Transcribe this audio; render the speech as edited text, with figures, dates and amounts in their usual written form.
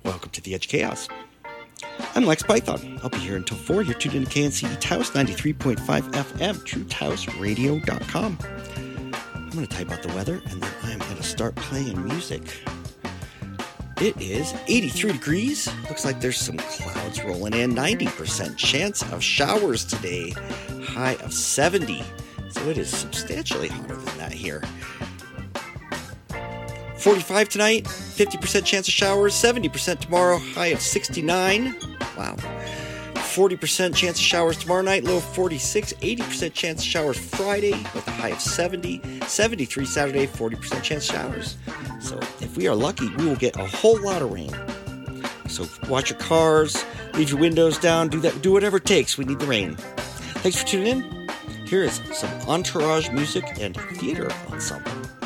Welcome to the Edge Chaos. I'm Lex Python. I'll be here until 4. You're tuned into KNCE Taos 93.5 FM, TrueTaosRadio.com. I'm going to type out the weather, and then I'm going to start playing music. It is 83 degrees. Looks like there's some clouds rolling in. 90% chance of showers today. High of 70. So it is substantially hotter than that here. 45 tonight, 50% chance of showers, 70% tomorrow, high of 69. Wow. 40% chance of showers tomorrow night, low of 46. 80% chance of showers Friday with a high of 70. 73 Saturday, 40% chance of showers. So if we are lucky, we will get a whole lot of rain. So watch your cars, leave your windows down, do whatever it takes. We need the rain. Thanks for tuning in. Here is some Entourage music and theater ensemble.